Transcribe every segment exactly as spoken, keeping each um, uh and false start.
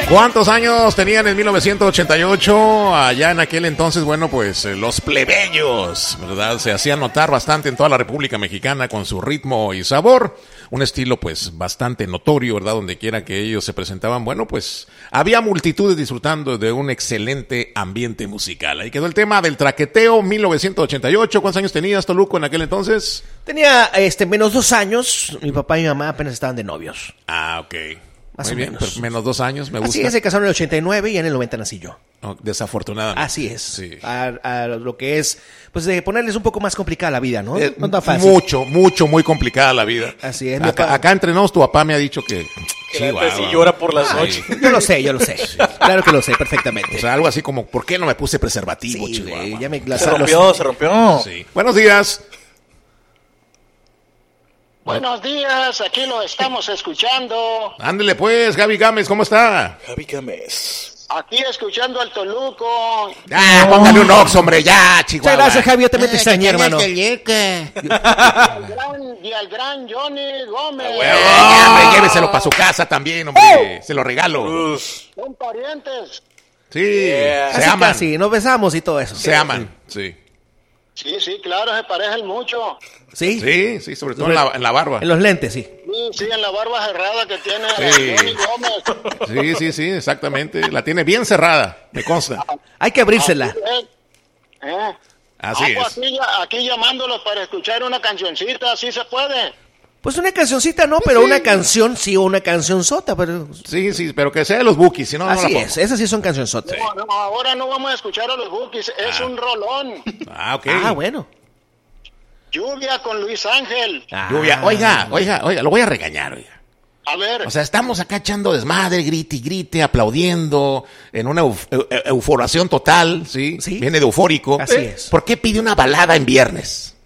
¿Cuántos años tenían en mil novecientos ochenta y ocho? Allá en aquel entonces, bueno, pues eh, los plebeyos, ¿verdad? Se hacían notar bastante en toda la República Mexicana con su ritmo y sabor. Un estilo, pues, bastante notorio, ¿verdad? Donde quiera que ellos se presentaban, bueno, pues, había multitudes disfrutando de un excelente ambiente musical. Ahí quedó el tema del traqueteo, mil novecientos ochenta y ocho. ¿Cuántos años tenías, Toluco, en aquel entonces? Tenía, este, menos dos años. Mi papá y mi mamá apenas estaban de novios. Ah, ok. Más Muy o bien, menos. pero menos dos años, me gusta. Así es, se casaron en el ochenta y nueve y en el noventa nací yo. Oh, desafortunadamente. Así es. Sí. A, a lo que es, pues de ponerles un poco más complicada la vida, ¿no? Eh, No tan fácil. mucho, mucho, muy complicada la vida. Así es. mi Acá, papá- acá entre nos, tu papá me ha dicho que... Que la neta Chihuahua. sí llora por las Ay. noches. Yo lo sé, yo lo sé. Claro que lo sé perfectamente. O sea, algo así como, ¿por qué no me puse preservativo, sí, Chihuahua? güey, ya me la- Se los- rompió, se rompió. Sí. Buenos días. Buenos días, aquí lo estamos escuchando. Ándele pues, Gaby Gámez, ¿cómo está? Javi Gámez. Aquí escuchando al Toluco. Ah, póngale un ox, hombre, ya, Chihuahua. Muchas gracias, Javi. Yo también te Eh, extrañé, que hermano. tienes que Y al gran, y al gran Johnny Gómez. Eh, ya, hombre, lléveselo para su casa también, hombre. Se lo regalo. Uf. Son parientes. Sí, Yeah. se Casi, aman. casi, nos besamos y todo eso. Se aman, sí. Sí, sí, claro, se parecen mucho. ¿Sí? Sí, sí, sobre todo en la, en la barba. En los lentes, sí. Sí, sí, en la barba cerrada que tiene Sí. Johnny Gómez. Sí, sí, sí, exactamente. La tiene bien cerrada, me consta. Hay que abrírsela. Eh, eh. Así Ah, pues es. Aquí, ya- aquí llamándolos para escuchar una cancioncita, ¿sí se puede? Pues una cancioncita no, pero una canción sí o una canción sota, pero... Sí, sí, pero que sea de los Bookies, si no, no la Así pongo. es, esas sí son cancionzotas. No, no, ahora no vamos a escuchar a los Bookies, es un rolón. Ah, ok. Ah, bueno. Lluvia con Luis Ángel. Ah. Lluvia. Oiga, oiga, oiga, lo voy a regañar, oiga. A ver, O sea, estamos acá echando desmadre, grite y grite, aplaudiendo, en una euf- eu- eu- euforación total, ¿sí? Sí. Viene de eufórico. Así ¿Eh? es. ¿Por qué pide una balada en viernes?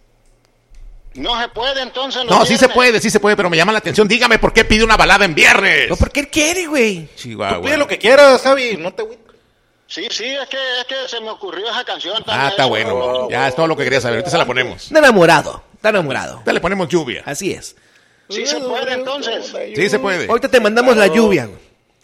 no se puede entonces. los No, sí se viernes. puede, sí se puede, pero me llama la atención. Dígame por qué pide una balada en viernes. No, porque él quiere, güey. Chihuahua. Pide lo que quieras, Javi. No te agüites. Sí, sí, es que, es que se me ocurrió esa canción. Ah, también, está eso, bueno. rolón. Ya es todo lo que quería saber. Ahorita se la ponemos. Está enamorado, está enamorado. Ahorita le ponemos lluvia. Así es. Sí se puede entonces. Sí se puede. Ahorita te mandamos la lluvia, güey.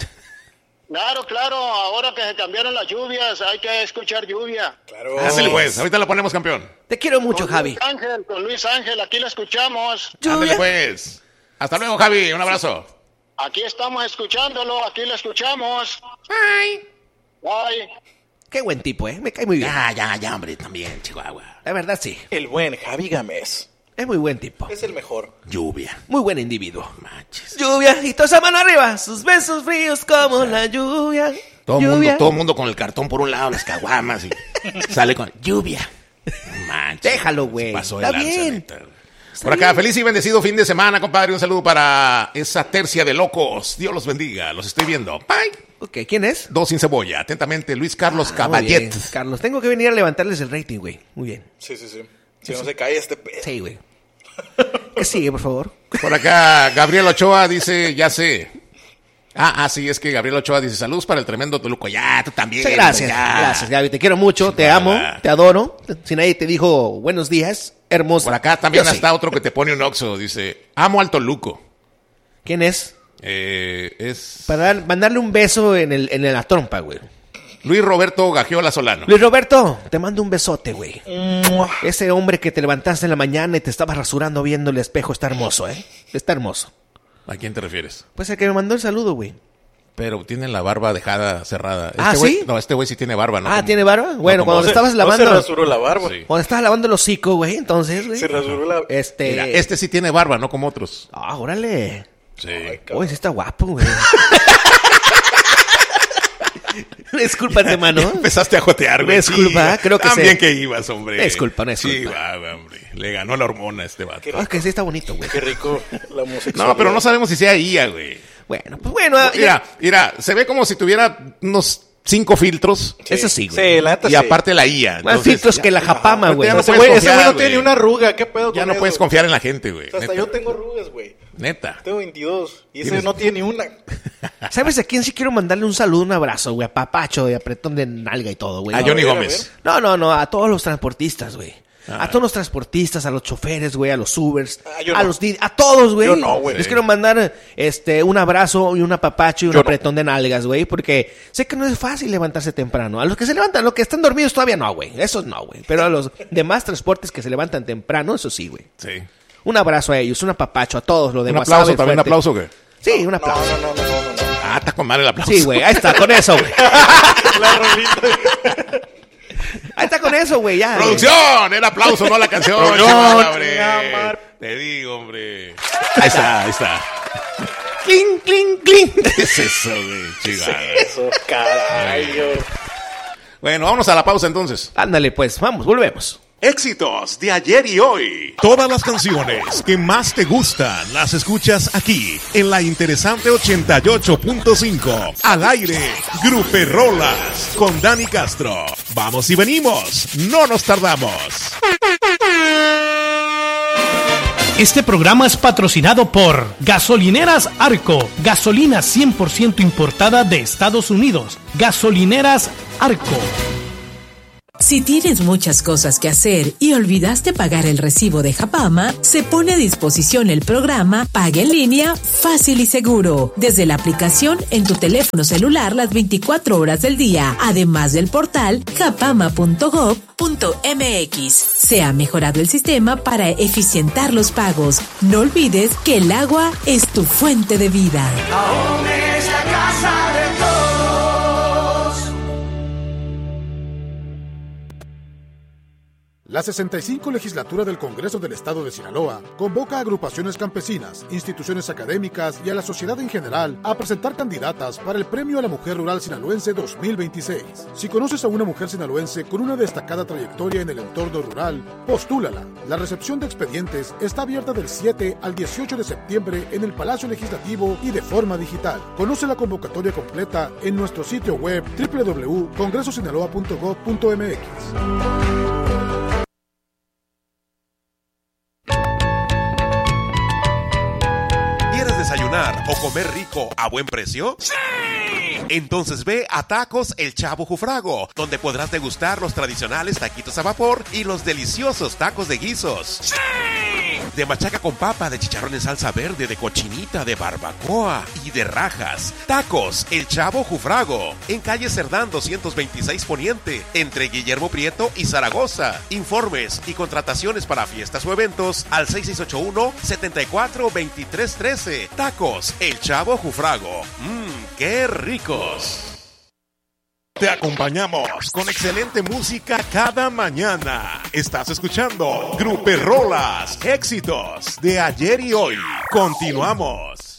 Claro, claro, ahora que se cambiaron las lluvias, hay que escuchar lluvia. Claro. Ándale pues, ahorita la ponemos campeón. Te quiero mucho, Con Javi. Luis Ángel, con Luis Ángel, aquí la escuchamos. Ándale Lluvia. pues. Hasta luego, Javi. Un abrazo. Aquí estamos escuchándolo, aquí la escuchamos. Ay. Bye. Qué buen tipo, ¿eh? Me cae muy bien. Ya, ya, ya, hombre, también, Chihuahua. La verdad, sí. El buen Javi Gámez. Es muy buen tipo. Es el mejor. Lluvia. Muy buen individuo. Manches. Lluvia y toda esa mano arriba. Sus besos fríos como la lluvia. Todo el lluvia. mundo, todo mundo con el cartón por un lado, las caguamas y sale con lluvia. Manches. Déjalo, güey. Se pasó de Está lanza, bien. neta. Por acá, feliz y bendecido fin de semana, compadre. Un saludo para esa tercia de locos. Dios los bendiga. Los estoy viendo. Bye. Ok, ¿quién es? Dos sin cebolla. Atentamente, Luis Carlos Ah, muy bien. Caballet. Carlos, tengo que venir a levantarles el rating, güey. Muy bien. Sí, sí, sí. Si no se cae este pedo. Sí, güey. ¿Qué sigue, por favor? Por acá, Gabriel Ochoa dice, ya sé. Ah, ah, sí, es que Gabriel Ochoa dice, saludos para el tremendo Toluco. Ya, tú también. Muchas gracias. ya. Gracias, Gaby. Te quiero mucho, te Chihuahua. amo, te adoro. Si nadie te dijo buenos días, hermosa. Por acá también Yo sí. está otro que te pone un oxo. Dice, amo al Toluco. ¿Quién es? Eh, es Para dar- mandarle un beso en, el, en la trompa, güey. Luis Roberto Gagiola Solano. Luis Roberto, te mando un besote, güey. Ese hombre que te levantaste en la mañana y te estabas rasurando viendo el espejo está hermoso, ¿eh? Está hermoso. ¿A quién te refieres? Pues el que me mandó el saludo, güey. Pero tiene la barba dejada cerrada. Ah, Este güey- ¿sí? No, este güey sí tiene barba, ¿no? Ah, Como- ¿tiene barba? Bueno, como- cuando no te estabas No lavando... se rasuró la barba. Sí. Cuando estabas lavando el hocico, güey, entonces, güey. Se rasuró la... Este... Mira, este sí tiene barba, no como otros. Ah, órale. Sí. Ay, cabrón. Uy, sí está guapo, güey. Discúlpate, mano. Empezaste a jotear, güey. Disculpa, creo que También sé. que ibas, hombre. Disculpa, no Sí, disculpa. va, va, hombre. Le ganó la hormona a este vato. Ah, que sí está bonito, güey. Qué rico la homosexualidad. No, pero no sabemos si sea I A, güey. Bueno, pues bueno. ya- Mira, mira, se ve como si tuviera unos cinco filtros. Eso sí, güey. Sí, la neta Y sí. aparte la I A. Más Entonces, filtros ya- que la japama, güey. ya no Ese puedes güey, ese güey confiar, no tiene ni güey. una arruga. ¿Qué pedo Ya con no eso? puedes confiar en la gente, güey. O sea, hasta Neta. yo tengo arrugas, güey. Neta. Tengo veintidós. Y ese ¿Tienes? no tiene ni una. ¿Sabes a quién sí quiero mandarle un saludo, un abrazo, güey? A Papacho, de apretón de nalga y todo, güey. A No, Johnny a ver, a Gómez. No, no, no, a todos los transportistas, güey. Ah. A todos los transportistas, a los choferes, güey, a los Ubers, ah, a no. los di- a todos, güey. Yo no, güey. Les quiero mandar este un abrazo y un apapacho y un Yo apretón no. de nalgas, güey, porque sé que no es fácil levantarse temprano. A los que se levantan, a los que están dormidos todavía no, güey. Esos no, güey. Pero a los demás transportes que se levantan temprano, eso sí, güey. Sí. Un abrazo a ellos, un apapacho a todos los ¿Un demás. aplauso saben también? ¿Un fuerte. aplauso o qué? Sí, un aplauso. No, no, no, no, no, no. Ah, está con madre el aplauso. Sí, güey, ahí está, con eso, güey. La rolita. Ahí está con eso, güey, ya. ¡Producción! El aplauso, no la canción. Producción, chaval, hombre. Amar. Te digo, hombre. Ahí está, ahí está. ¡Cling, cling, cling! ¿Qué es eso, güey? Chingada. Eso, caray. Bueno, vámonos a la pausa entonces. Ándale, pues, vamos, volvemos. Éxitos de ayer y hoy. Todas las canciones que más te gustan las escuchas aquí en la interesante ochenta y ocho punto cinco. Al aire, Gruperrolas con Dani Castro. Vamos y venimos, no nos tardamos. Este programa es patrocinado por Gasolineras Arco, gasolina cien por ciento importada de Estados Unidos. Gasolineras Arco. Si tienes muchas cosas que hacer y olvidaste pagar el recibo de Japama, se pone a disposición el programa Paga en Línea Fácil y Seguro desde la aplicación en tu teléfono celular las veinticuatro horas del día, además del portal japama punto gov punto mx. Se ha mejorado el sistema para eficientar los pagos. No olvides que el agua es tu fuente de vida. Aún es la casa de todos. La sesenta y cinco Legislatura del Congreso del Estado de Sinaloa convoca a agrupaciones campesinas, instituciones académicas y a la sociedad en general a presentar candidatas para el Premio a la Mujer Rural Sinaloense dos mil veintiséis. Si conoces a una mujer sinaloense con una destacada trayectoria en el entorno rural, postúlala. La recepción de expedientes está abierta del siete al dieciocho de septiembre en el Palacio Legislativo y de forma digital. Conoce la convocatoria completa en nuestro sitio web doble u doble u doble u punto congreso sinaloa punto gov punto mx. ¿Desayunar o comer rico a buen precio? ¡Sí! Entonces ve a Tacos El Chavo Jufrago, donde podrás degustar los tradicionales taquitos a vapor y los deliciosos tacos de guisos. ¡Sí! De machaca con papa, de chicharrón en salsa verde, de cochinita, de barbacoa y de rajas. Tacos El Chavo Jufrago, en calle Cerdán doscientos veintiséis Poniente, entre Guillermo Prieto y Zaragoza. Informes y contrataciones para fiestas o eventos al seis seis ocho uno, siete cuatro, dos tres uno tres. Tacos El Chavo Jufrago. Mmm, qué ricos. Te acompañamos con excelente música cada mañana. Estás escuchando Gruperrolas, éxitos de ayer y hoy. Continuamos.